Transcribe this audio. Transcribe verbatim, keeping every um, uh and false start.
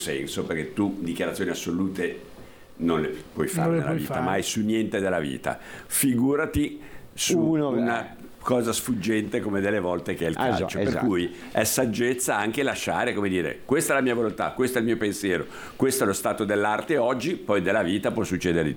senso, perché tu dichiarazioni assolute non le puoi fare Non le nella puoi vita, fare. mai su niente della vita. Figurati su Uno, una cosa sfuggente come delle volte che è il Ah, calcio, già, per esatto. cui è saggezza anche lasciare, come dire, questa è la mia volontà, questo è il mio pensiero, questo è lo stato dell'arte oggi, poi della vita può succedere di